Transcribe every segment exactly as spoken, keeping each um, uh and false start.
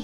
aquí.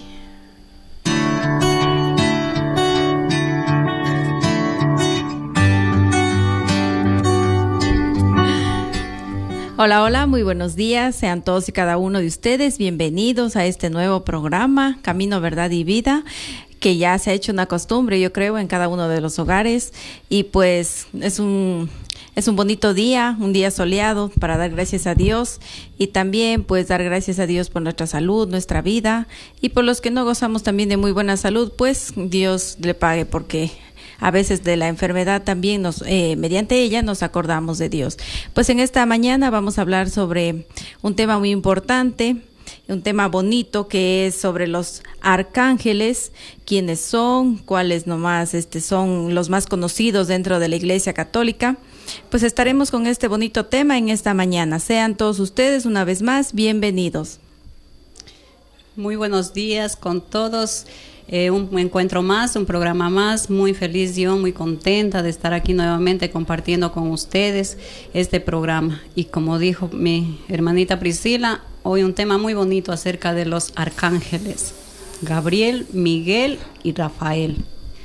Hola, hola, muy buenos días. Sean todos y cada uno de ustedes bienvenidos a este nuevo programa, Camino, Verdad y Vida, que ya se ha hecho una costumbre, yo creo, en cada uno de los hogares. Y pues es un, es un bonito día, un día soleado para dar gracias a Dios y también pues dar gracias a Dios por nuestra salud, nuestra vida, y por los que no gozamos también de muy buena salud, pues Dios le pague, porque a veces de la enfermedad también nos, eh, mediante ella nos acordamos de Dios. Pues en esta mañana vamos a hablar sobre un tema muy importante, un tema bonito, que es sobre los arcángeles, quiénes son, cuáles nomás este, son los más conocidos dentro de la Iglesia Católica. Pues estaremos con este bonito tema en esta mañana. Sean todos ustedes una vez más bienvenidos. Muy buenos días con todos. Eh, un encuentro más, un programa más, muy feliz yo, muy contenta de estar aquí nuevamente compartiendo con ustedes este programa. Y como dijo mi hermanita Priscila, hoy un tema muy bonito acerca de los arcángeles, Gabriel, Miguel y Rafael.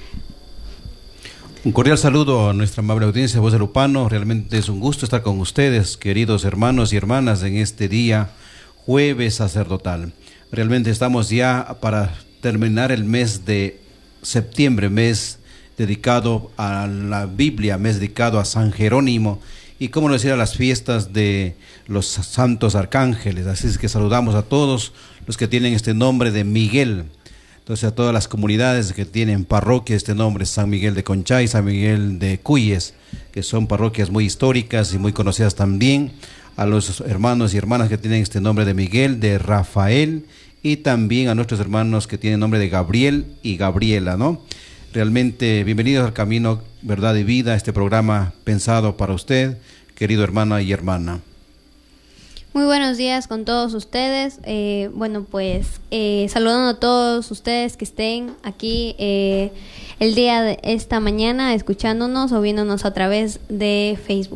Un cordial saludo a nuestra amable audiencia de Voz de Lupano. Realmente es un gusto estar con ustedes, queridos hermanos y hermanas, en este día jueves sacerdotal. Realmente estamos ya para terminar el mes de septiembre, mes dedicado a la Biblia, mes dedicado a San Jerónimo, y cómo no decir, a las fiestas de los santos arcángeles. Así es que saludamos a todos los que tienen este nombre de Miguel. Entonces, a todas las comunidades que tienen parroquia este nombre, San Miguel de Conchay, San Miguel de Cuyes, que son parroquias muy históricas y muy conocidas también. A los hermanos y hermanas que tienen este nombre de Miguel, de Rafael, y también a nuestros hermanos que tienen nombre de Gabriel y Gabriela, ¿no? Realmente bienvenidos al Camino, Verdad y Vida, este programa pensado para usted, querido hermana y hermana. Muy buenos días con todos ustedes. Eh, bueno, pues eh, saludando a todos ustedes que estén aquí eh, el día de esta mañana escuchándonos o viéndonos a través de Facebook.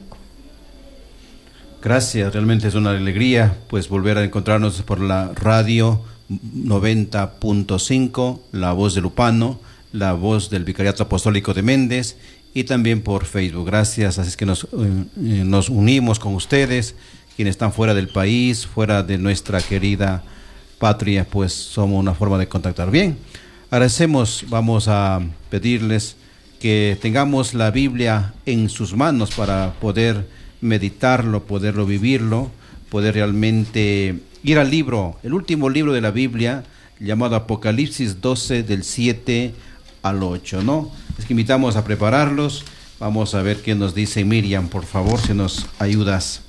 Gracias, realmente es una alegría pues volver a encontrarnos por la radio noventa punto cinco, La Voz de Lupano, La Voz del Vicariato Apostólico de Méndez, y también por Facebook. Gracias, así es que nos, eh, nos unimos con ustedes, quienes están fuera del país, fuera de nuestra querida patria, pues somos una forma de contactar. Bien, agradecemos, vamos a pedirles que tengamos la Biblia en sus manos para poder meditarlo, poderlo vivirlo, poder realmente ir al libro, el último libro de la Biblia, llamado Apocalipsis doce, del siete al ocho, ¿no? Es que invitamos a prepararlos. Vamos a ver qué nos dice Miriam, por favor, si nos ayudas.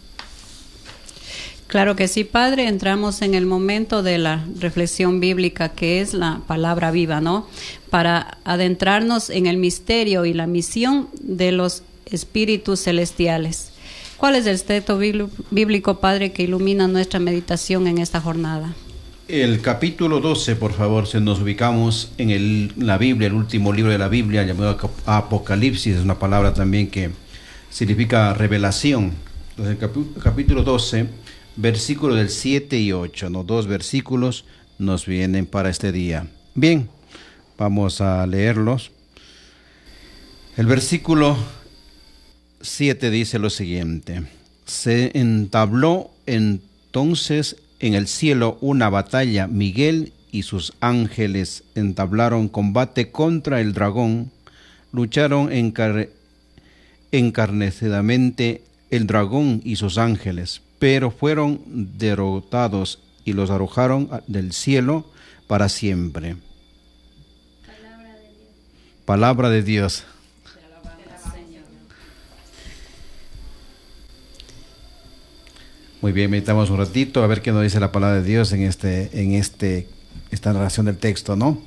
Claro que sí, Padre. Entramos en el momento de la reflexión bíblica, que es la palabra viva, ¿no? Para adentrarnos en el misterio y la misión de los espíritus celestiales. ¿Cuál es el texto bíblico, Padre, que ilumina nuestra meditación en esta jornada? El capítulo doce, por favor, si nos ubicamos en el, la Biblia, el último libro de la Biblia, llamado Apocalipsis, es una palabra también que significa revelación. Entonces, el cap- capítulo doce, versículos del siete y ocho, ¿no? Dos versículos nos vienen para este día. Bien, vamos a leerlos. El versículo siete dice lo siguiente: se entabló entonces en el cielo una batalla. Miguel y sus ángeles entablaron combate contra el dragón. Lucharon encar- encarnecidamente el dragón y sus ángeles, pero fueron derrotados y los arrojaron del cielo para siempre. Palabra de Dios. Palabra de Dios. Muy bien, meditamos un ratito a ver qué nos dice la palabra de Dios en este, en este, esta narración del texto, ¿no?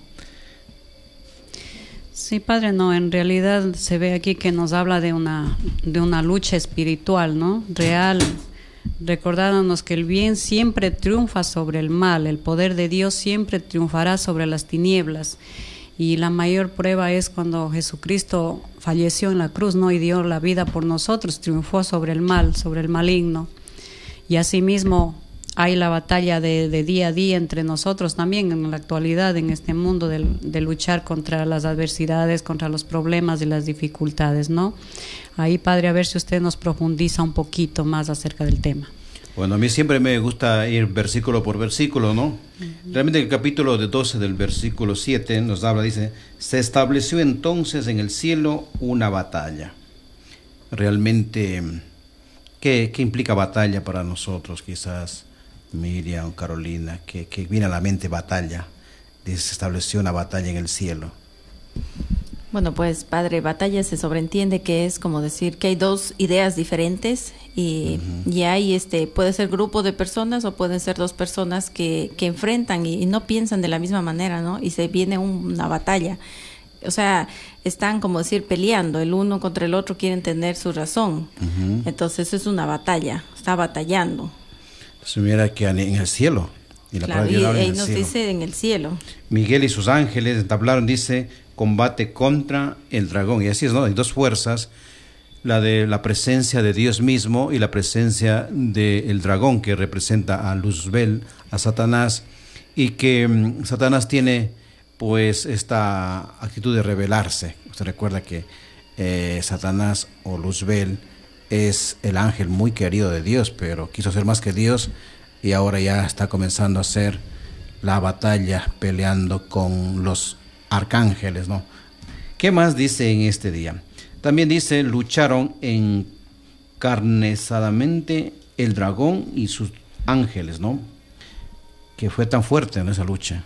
Sí, Padre, no, en realidad se ve aquí que nos habla de una, de una lucha espiritual, ¿no? Real, recordándonos que el bien siempre triunfa sobre el mal, el poder de Dios siempre triunfará sobre las tinieblas. Y la mayor prueba es cuando Jesucristo falleció en la cruz, ¿no? Y dio la vida por nosotros, triunfó sobre el mal, sobre el maligno. Y asimismo, hay la batalla de, de día a día entre nosotros también en la actualidad, en este mundo de, de luchar contra las adversidades, contra los problemas y las dificultades, ¿no? Ahí, Padre, a ver si usted nos profundiza un poquito más acerca del tema. Bueno, a mí siempre me gusta ir versículo por versículo, ¿no? Uh-huh. Realmente el capítulo de doce del versículo siete nos habla, dice, se estableció entonces en el cielo una batalla. Realmente, ¿qué, qué implica batalla para nosotros? Quizás Miriam, Carolina, que, que viene a la mente batalla, dice, se estableció una batalla en el cielo. Bueno, pues, Padre, batalla se sobreentiende que es como decir que hay dos ideas diferentes y, uh-huh. y hay, este, puede ser grupo de personas o pueden ser dos personas que, que enfrentan y, y no piensan de la misma manera, ¿no? Y se viene un, una batalla. O sea, están, como decir, peleando, el uno contra el otro, quieren tener su razón. Uh-huh. Entonces es una batalla, está batallando. Se mira que en el cielo. Y la claro, y ahí nos cielo. Dice en el cielo. Miguel y sus ángeles entablaron, dice, combate contra el dragón. Y así es, ¿no? Hay dos fuerzas, la de la presencia de Dios mismo y la presencia del dragón, que representa a Luzbel, a Satanás, y que um, Satanás tiene pues esta actitud de rebelarse. Usted recuerda que eh, Satanás o Luzbel es el ángel muy querido de Dios, pero quiso ser más que Dios y ahora ya está comenzando a hacer la batalla peleando con los arcángeles, ¿no? ¿Qué más dice en este día? También dice, lucharon encarnizadamente el dragón y sus ángeles, ¿no? Que fue tan fuerte en esa lucha.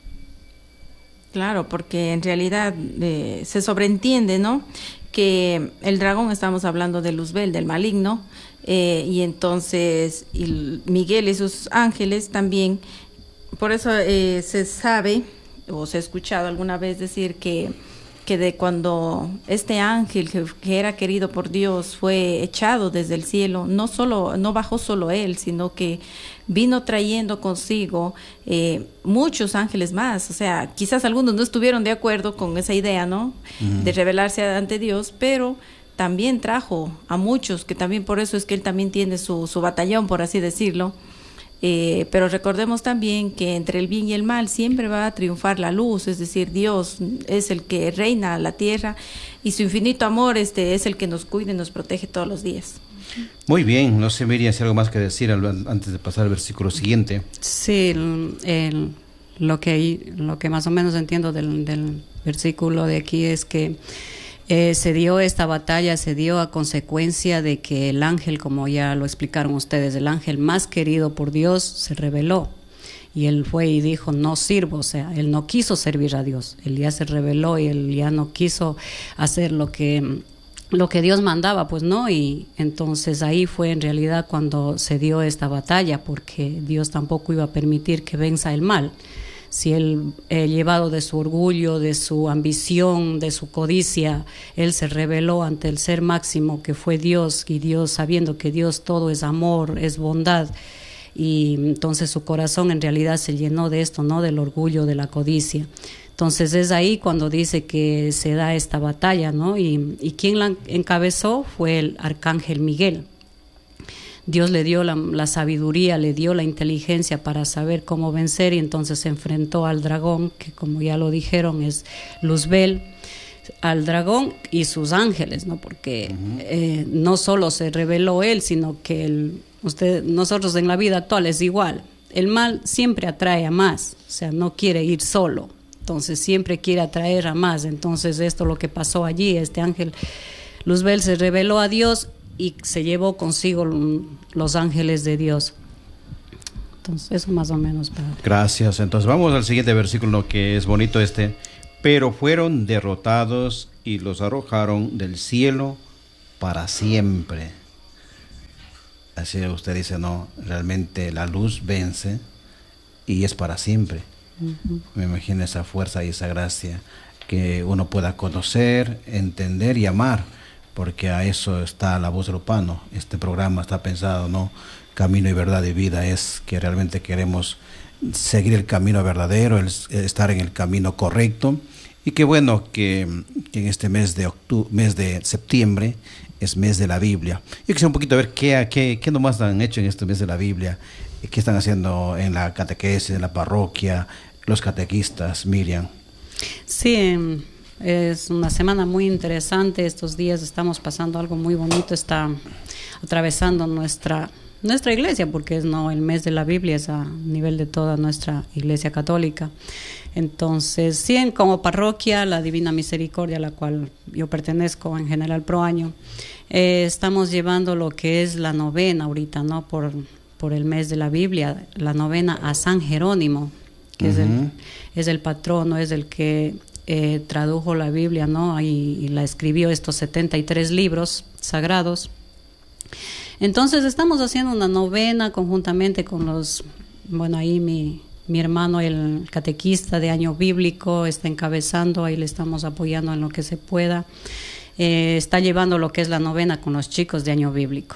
Claro, porque en realidad eh, se sobreentiende, ¿no? Que el dragón, estamos hablando de Luzbel, del maligno, eh, y entonces y Miguel y sus ángeles también. Por eso eh, se sabe, o se ha escuchado alguna vez decir que, que de cuando este ángel que, que era querido por Dios fue echado desde el cielo, no solo, no bajó solo él, sino que vino trayendo consigo eh, muchos ángeles más. O sea, quizás algunos no estuvieron de acuerdo con esa idea, ¿no? Uh-huh. De rebelarse ante Dios, pero también trajo a muchos, que también por eso es que él también tiene su, su batallón, por así decirlo. Eh, pero recordemos también que entre el bien y el mal siempre va a triunfar la luz, es decir, Dios es el que reina la tierra y su infinito amor este es el que nos cuida y nos protege todos los días. Muy bien, no sé, Miriam, si hay algo más que decir antes de pasar al versículo siguiente. Sí, el, el, lo que lo que más o menos entiendo del, del versículo de aquí es que Eh, se dio esta batalla, se dio a consecuencia de que el ángel, como ya lo explicaron ustedes, el ángel más querido por Dios se rebeló y él fue y dijo no sirvo, o sea, él no quiso servir a Dios, él ya se rebeló y él ya no quiso hacer lo que lo que Dios mandaba, pues no, y entonces ahí fue en realidad cuando se dio esta batalla, porque Dios tampoco iba a permitir que venza el mal. Si él, eh, llevado de su orgullo, de su ambición, de su codicia, él se rebeló ante el ser máximo que fue Dios, y Dios, sabiendo que Dios todo es amor, es bondad, y entonces su corazón en realidad se llenó de esto, ¿no? Del orgullo, de la codicia. Entonces es ahí cuando dice que se da esta batalla, ¿no? Y, y quien la encabezó fue el arcángel Miguel. Dios le dio la, la sabiduría, le dio la inteligencia para saber cómo vencer, y entonces se enfrentó al dragón, que como ya lo dijeron es Luzbel, al dragón y sus ángeles, ¿no? Porque uh-huh. eh, no solo se rebeló él, sino que el, usted, nosotros en la vida actual es igual. El mal siempre atrae a más, o sea, no quiere ir solo, entonces siempre quiere atraer a más. Entonces esto es lo que pasó allí, este ángel Luzbel se rebeló a Dios y se llevó consigo los ángeles de Dios. Entonces, eso más o menos. Para... Gracias. Entonces, vamos al siguiente versículo, que es bonito este. Pero fueron derrotados y los arrojaron del cielo para siempre. Así usted dice, no, realmente la luz vence y es para siempre. Uh-huh. Me imagino esa fuerza y esa gracia que uno pueda conocer, entender y amar. Porque a eso está La Voz del Lupano. Este programa está pensado, ¿no? Camino y verdad y vida, es que realmente queremos seguir el camino verdadero, el, el estar en el camino correcto. Y qué bueno que, que en este mes de octubre, mes de septiembre es mes de la Biblia. Yo quisiera un poquito ver qué, qué, qué nomás han hecho en este mes de la Biblia. ¿Qué están haciendo en la catequesis, en la parroquia, los catequistas, Miriam? Sí, es una semana muy interesante. Estos días estamos pasando algo muy bonito. Está atravesando nuestra nuestra iglesia, porque es no el mes de la Biblia, es a nivel de toda nuestra iglesia católica. Entonces, sí, en, como parroquia, la Divina Misericordia, a la cual yo pertenezco en General Proaño, eh, estamos llevando lo que es la novena ahorita, ¿no? Por por el mes de la Biblia, la novena a San Jerónimo, que uh-huh. es, el, es el patrono, es el que eh, tradujo la Biblia, ¿no? Y, y la escribió, estos setenta y tres libros sagrados. Entonces estamos haciendo una novena conjuntamente con los, bueno, ahí mi, mi hermano, el catequista de año bíblico, está encabezando, ahí le estamos apoyando en lo que se pueda. Eh, está llevando lo que es la novena con los chicos de año bíblico.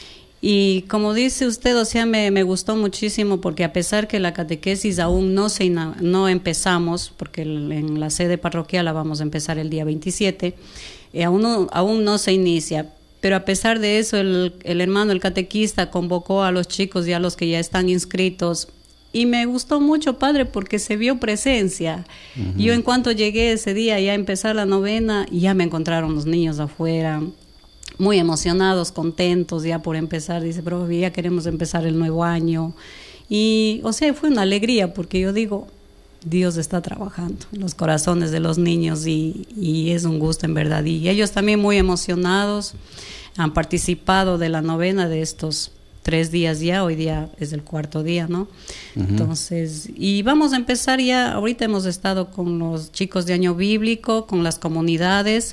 Y como dice usted, o sea, me, me gustó muchísimo, porque a pesar que la catequesis aún no se no empezamos, porque en la sede parroquial la vamos a empezar el día veintisiete, eh, aún, no, aún no se inicia, pero a pesar de eso el, el hermano, el catequista, convocó a los chicos y a los que ya están inscritos, y me gustó mucho, padre, porque se vio presencia. Uh-huh. Yo en cuanto llegué ese día ya a empezar la novena, ya me encontraron los niños afuera, muy emocionados, contentos ya por empezar. Dice, pero ya queremos empezar el nuevo año. Y, o sea, fue una alegría, porque yo digo, Dios está trabajando en los corazones de los niños, y, y es un gusto en verdad. Y ellos también muy emocionados, han participado de la novena de estos tres días ya, hoy día es el cuarto día, ¿no? Uh-huh. Entonces, y vamos a empezar ya, ahorita hemos estado con los chicos de año bíblico, con las comunidades,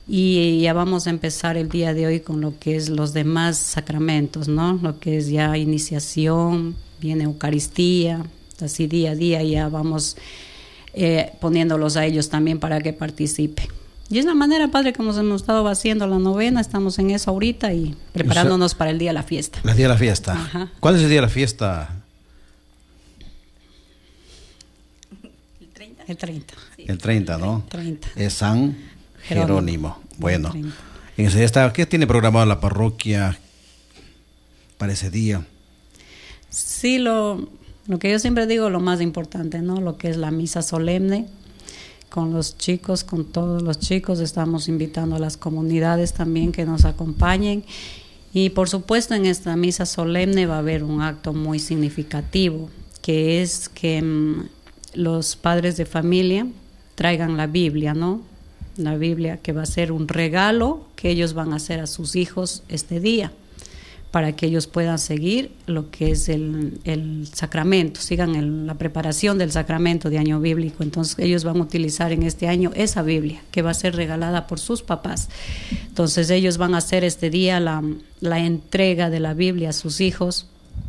y ya vamos a empezar el día de hoy con lo que es los demás sacramentos, ¿no? Lo que es ya iniciación, viene Eucaristía, así día a día ya vamos eh, poniéndolos a ellos también para que participen. Y es la manera, padre, como hemos estado haciendo la novena, estamos en eso ahorita y preparándonos, o sea, para el día de la fiesta. El día de la fiesta. Ajá. ¿Cuál es el día de la fiesta? El treinta. El treinta. Sí. El treinta, ¿no? treinta. Es San Jerónimo. Jerónimo. Bueno, treinta. En ese día está, ¿qué tiene programado la parroquia para ese día? Sí, lo, lo que yo siempre digo, lo más importante, ¿no? Lo que es la misa solemne. Con los chicos, con todos los chicos, estamos invitando a las comunidades también que nos acompañen, y por supuesto en esta misa solemne va a haber un acto muy significativo, que es que mmm, los padres de familia traigan la Biblia, ¿no? La Biblia, que va a ser un regalo que ellos van a hacer a sus hijos este día, para que ellos puedan seguir lo que es el, el sacramento, sigan el, la preparación del sacramento de año bíblico. Entonces ellos van a utilizar en este año esa Biblia, que va a ser regalada por sus papás. Entonces ellos van a hacer este día la, la entrega de la Biblia a sus hijos.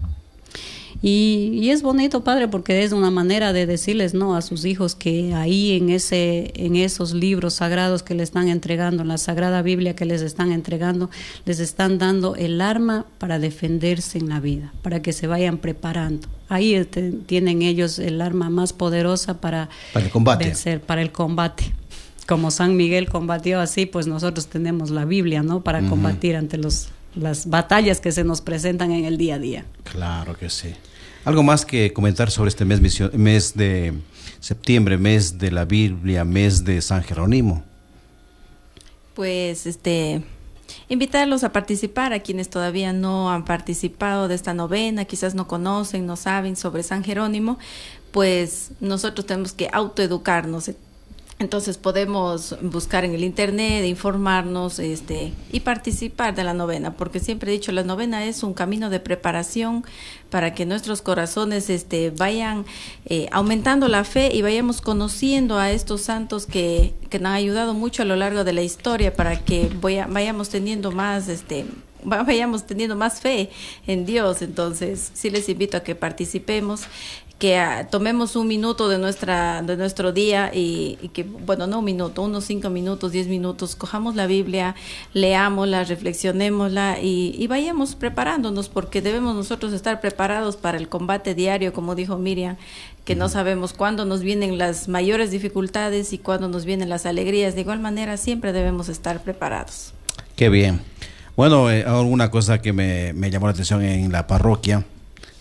Y, y es bonito, padre, porque es una manera de decirles no a sus hijos, que ahí en ese en esos libros sagrados que le están entregando, en la Sagrada Biblia que les están entregando, les están dando el arma para defenderse en la vida, para que se vayan preparando. Ahí te, tienen ellos el arma más poderosa para, para el combate. vencer, para el combate. Como San Miguel combatió así, pues nosotros tenemos la Biblia, ¿no? Para uh-huh. combatir ante los las batallas que se nos presentan en el día a día. Claro que sí. ¿Algo más que comentar sobre este mes, mes de septiembre, mes de la Biblia, mes de San Jerónimo? Pues este invitarlos a participar, a quienes todavía no han participado de esta novena, quizás no conocen, no saben sobre San Jerónimo, pues nosotros tenemos que autoeducarnos. Entonces podemos buscar en el internet, informarnos este, y participar de la novena, porque siempre he dicho, la novena es un camino de preparación para que nuestros corazones este, vayan eh, aumentando la fe y vayamos conociendo a estos santos que, que nos han ayudado mucho a lo largo de la historia, para que voy a, vayamos teniendo más... este vayamos teniendo más fe en Dios. Entonces sí les invito a que participemos, que uh, tomemos un minuto de nuestra de nuestro día y, y que, bueno, no un minuto, unos cinco minutos, diez minutos, cojamos la Biblia, leámosla, reflexionémosla y, y vayamos preparándonos, porque debemos nosotros estar preparados para el combate diario, como dijo Miriam, que no sabemos cuándo nos vienen las mayores dificultades y cuándo nos vienen las alegrías. De igual manera, siempre debemos estar preparados. Qué bien. Bueno, eh, alguna cosa que me, me llamó la atención en la parroquia,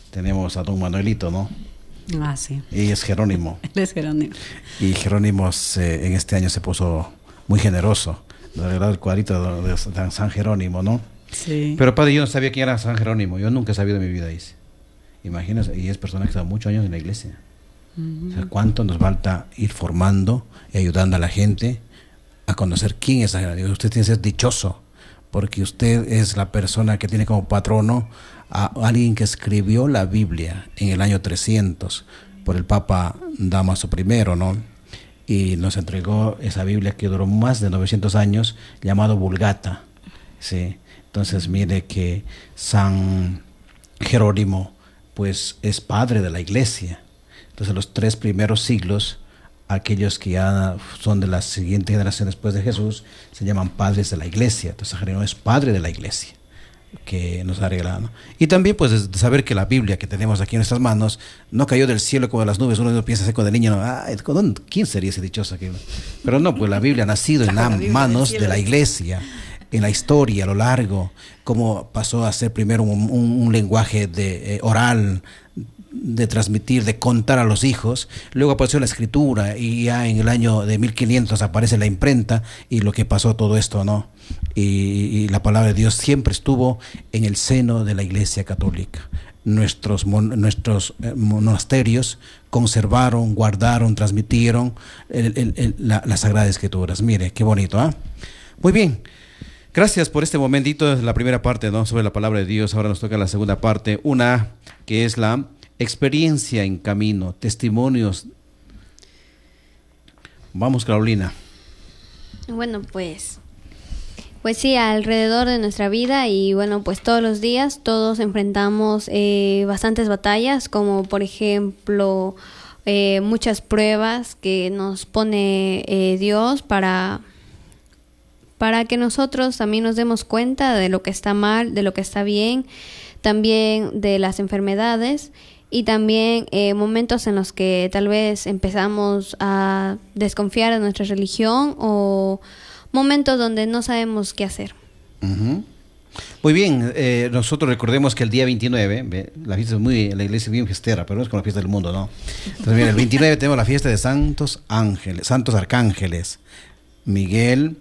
tenemos a don Manuelito, ¿no? Ah, sí. Y es Jerónimo. Él es Jerónimo. Y Jerónimo eh, en este año se puso muy generoso. De verdad, el cuadrito de, de San Jerónimo, ¿no? Sí. Pero padre, yo no sabía quién era San Jerónimo. Yo nunca he sabido en mi vida, dice. Imagínense, y es persona que está muchos años en la iglesia. Uh-huh. O sea, cuánto nos falta ir formando y ayudando a la gente a conocer quién es San Jerónimo. Usted tiene que ser dichoso, porque usted es la persona que tiene como patrono a alguien que escribió la Biblia en el año trescientos por el Papa Dámaso primero, ¿no? Y nos entregó esa Biblia que duró más de novecientos años, llamado Vulgata, ¿sí? Entonces mire que San Jerónimo pues es padre de la iglesia. Entonces los tres primeros siglos, aquellos que ya son de la siguiente generación después de Jesús, se llaman padres de la iglesia. Entonces San Jerónimo es padre de la iglesia que nos ha regalado, ¿no? Y también pues de saber que la Biblia que tenemos aquí en nuestras manos no cayó del cielo como de las nubes. Uno piensa así cuando el niño, ¿no? Ay, ¿quién sería ese dichoso aquí? Pero no, pues la Biblia ha nacido en las manos de la iglesia, en la historia a lo largo, cómo pasó a ser primero un, un, un lenguaje de eh, oral, de transmitir, de contar a los hijos. Luego apareció la escritura y ya en el año de mil quinientos aparece la imprenta y lo que pasó todo esto, ¿no? Y, y la palabra de Dios siempre estuvo en el seno de la Iglesia Católica. Nuestros, mon, nuestros eh, monasterios conservaron, guardaron, transmitieron el, el, el, la, las Sagradas Escrituras. Mire, qué bonito, ¿ah? ¿eh? Muy bien. Gracias por este momentito, la primera parte, ¿no?, sobre la palabra de Dios. Ahora nos toca la segunda parte, una que es la experiencia en camino, testimonios. Vamos, Carolina. Bueno, pues, pues sí, alrededor de nuestra vida y bueno, pues todos los días todos enfrentamos eh, bastantes batallas, como por ejemplo eh, muchas pruebas que nos pone eh, Dios para... para que nosotros también nos demos cuenta de lo que está mal, de lo que está bien, también de las enfermedades y también eh, momentos en los que tal vez empezamos a desconfiar de nuestra religión o momentos donde no sabemos qué hacer. Uh-huh. Muy bien, eh, nosotros recordemos que el día veintinueve, la fiesta es muy, la iglesia es bien fiestera, pero no es como la fiesta del mundo, ¿no? Entonces, mira, el veintinueve tenemos la fiesta de Santos Ángeles, Santos Arcángeles, Miguel,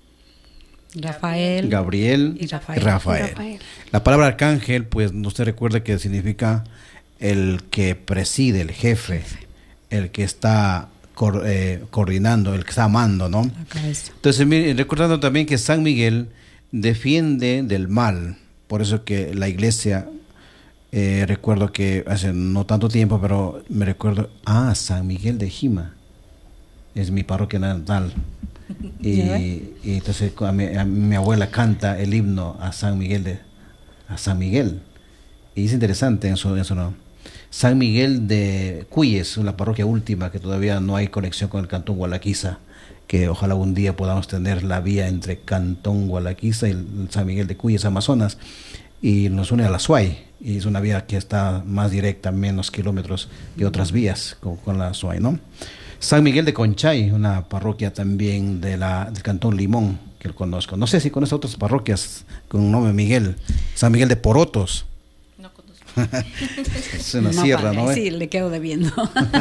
Rafael, Gabriel y Rafael. y Rafael. Y Rafael. La palabra arcángel, pues usted recuerda que significa el que preside, el jefe, el que está cor, eh, coordinando, el que está amando, ¿no? Entonces, mire, recordando también que San Miguel defiende del mal. Por eso que la iglesia, eh, recuerdo que hace no tanto tiempo, pero me recuerdo, ah, San Miguel de Jima, es mi parroquia natal. Y, y entonces a mi, a mi abuela canta el himno a San Miguel de a San Miguel y es interesante eso, eso no. San Miguel de Cuyes, una parroquia última que todavía no hay conexión con el Cantón Gualaquiza, que ojalá un día podamos tener la vía entre Cantón Gualaquiza y el San Miguel de Cuyes, Amazonas, y nos une a la Suay, y es una vía que está más directa, menos kilómetros que otras vías con, con la Suay, ¿no? San Miguel de Conchay, una parroquia también de la, del Cantón Limón, que lo conozco. No sé si conoce otras parroquias con un nombre Miguel. San Miguel de Porotos. No conozco. Es una no, sierra, vale, ¿no? Sí, le quedo debiendo.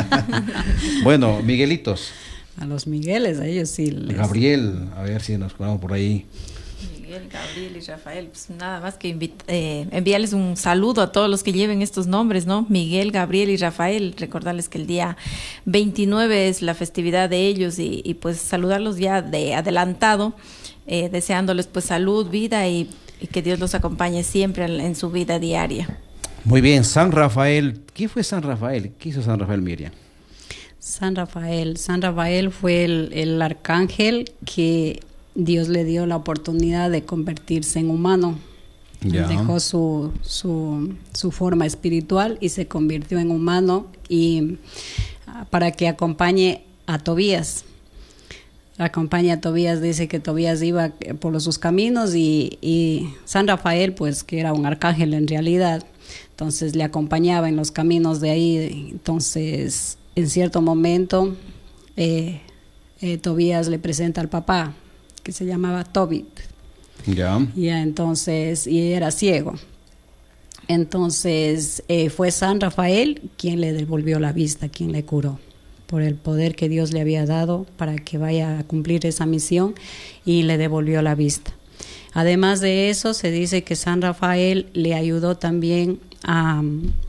Bueno, Miguelitos. A los Migueles, a ellos sí. Les... Gabriel, a ver si nos ponemos por ahí. Miguel, Gabriel y Rafael, pues nada más que invita, eh, enviarles un saludo a todos los que lleven estos nombres, ¿no? Miguel, Gabriel y Rafael, recordarles que el día veintinueve es la festividad de ellos y, y pues saludarlos ya de adelantado, eh, deseándoles pues salud, vida y, y que Dios los acompañe siempre en, en su vida diaria. Muy bien, San Rafael. ¿Qué fue San Rafael? ¿Qué hizo San Rafael, Miriam? San Rafael, San Rafael fue el, el arcángel que Dios le dio la oportunidad de convertirse en humano. Ya. Dejó su, su, su forma espiritual y se convirtió en humano y uh, para que acompañe a Tobías. Acompaña a Tobías, dice que Tobías iba por los, sus caminos y, y San Rafael, pues que era un arcángel en realidad, entonces le acompañaba en los caminos de ahí. Entonces, en cierto momento, eh, eh, Tobías le presenta al papá, que se llamaba Tobit. Ya. Ya, entonces, y era ciego. Entonces eh, fue San Rafael quien le devolvió la vista, quien le curó, por el poder que Dios le había dado para que vaya a cumplir esa misión, y le devolvió la vista. Además de eso, se dice que San Rafael le ayudó también a,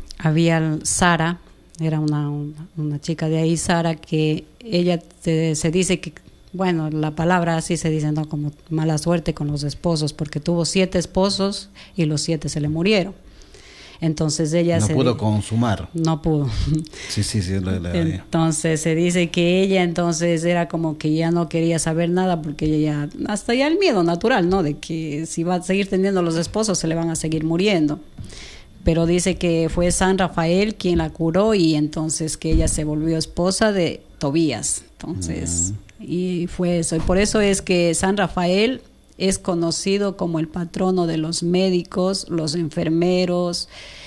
había Sara, era una, una, una chica de ahí, Sara, que ella se, se dice que, bueno, la palabra así se dice, ¿no? Como mala suerte con los esposos, porque tuvo siete esposos y los siete se le murieron. Entonces ella no se pudo consumar. No pudo. Sí, sí, sí. La, la, entonces se dice que ella entonces era como que ya no quería saber nada, porque ella ya, hasta ya el miedo natural, ¿no? De que si va a seguir teniendo los esposos se le van a seguir muriendo. Pero dice que fue San Rafael quien la curó, y entonces que ella se volvió esposa de Tobías. Entonces, mm. y fue eso. Y por eso es que San Rafael es conocido como el patrono de los médicos, los enfermeros,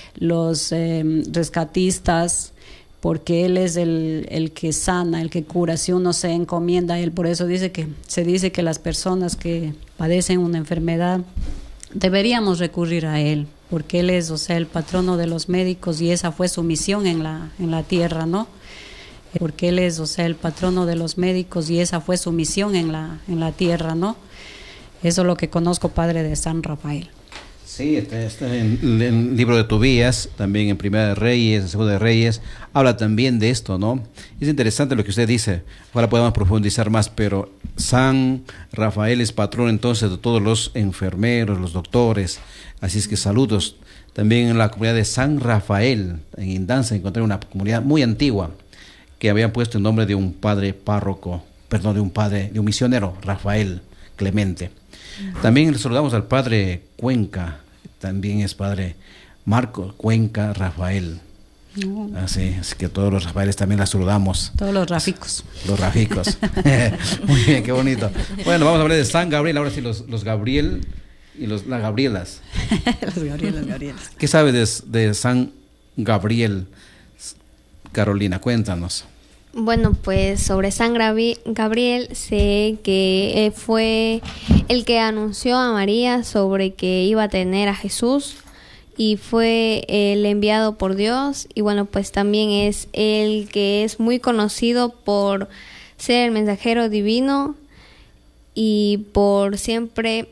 los eh, rescatistas, porque él es el, el que sana, el que cura, si uno se encomienda a él. Por eso dice que se dice que las personas que padecen una enfermedad deberíamos recurrir a él, porque él es, o sea, el patrono de los médicos, y esa fue su misión en la, en la tierra, ¿no? Porque él es, o sea, el patrono de los médicos, y esa fue su misión en la, en la tierra, ¿no? Eso es lo que conozco, padre, de San Rafael. Sí, está, está en, en el libro de Tobías, también en Primera de Reyes, en Segunda de Reyes, habla también de esto, ¿no? Es interesante lo que usted dice, ahora podemos profundizar más, pero San Rafael es patrón entonces de todos los enfermeros, los doctores, así es que saludos. También en la comunidad de San Rafael, en Indanza, encontré una comunidad muy antigua, que habían puesto el nombre de un padre párroco, perdón, de un padre, de un misionero, Rafael Clemente. También le saludamos al padre Cuenca, también es padre Marco Cuenca Rafael. No. Así, así que todos los Rafaeles también la saludamos. Todos los raficos. Los raficos. Muy bien, qué bonito. Bueno, vamos a hablar de San Gabriel, ahora sí los, los Gabriel y los, las Gabrielas. Los Gabriel, los Gabrielas. ¿Qué sabe de, de San Gabriel, Carolina? Cuéntanos. Bueno, pues sobre San Gabriel sé que fue el que anunció a María sobre que iba a tener a Jesús, y fue el enviado por Dios, y bueno, pues también es el que es muy conocido por ser el mensajero divino y por siempre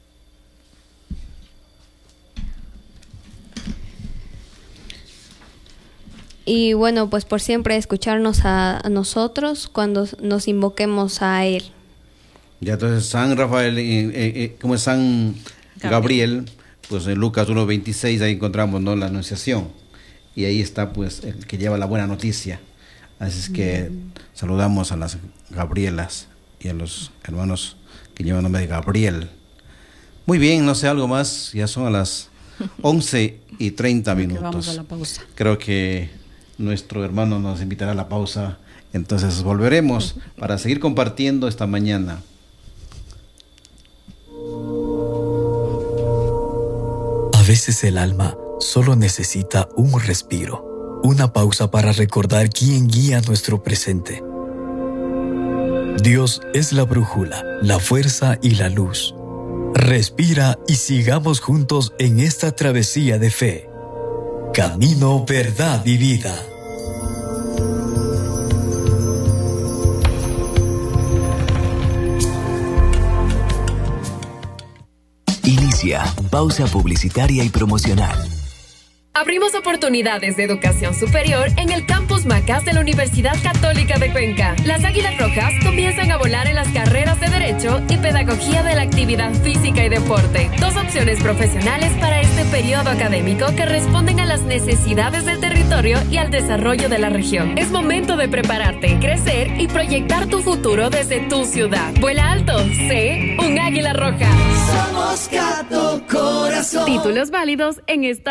Y bueno, pues por siempre escucharnos a, a nosotros cuando nos invoquemos a Él. Ya, entonces San Rafael, eh, eh, como es San Gabriel, Gabriel, pues en Lucas uno veintiséis ahí encontramos, ¿no?, la anunciación. Y ahí está pues el que lleva la buena noticia. Así es que mm. saludamos a las Gabrielas y a los hermanos que llevan el nombre de Gabriel. Muy bien, no sé, algo más, ya son a las once y treinta minutos. Vamos a la pausa. Creo que nuestro hermano nos invitará a la pausa, entonces volveremos para seguir compartiendo esta mañana. A veces el alma solo necesita un respiro, una pausa para recordar quién guía nuestro presente. Dios es la brújula, la fuerza y la luz. Respira y sigamos juntos en esta travesía de fe. Camino, verdad y vida. Inicia pausa publicitaria y promocional. Abrimos oportunidades de educación superior en el Campus Macás de la Universidad Católica de Cuenca. Las Águilas Rojas comienzan a volar en las carreras de Derecho y Pedagogía de la Actividad Física y Deporte. Dos opciones profesionales para este periodo académico que responden a las necesidades del territorio y al desarrollo de la región. Es momento de prepararte, crecer y proyectar tu futuro desde tu ciudad. Vuela alto, sé un Águila Roja. Somos Cato Corazón. Títulos válidos en esta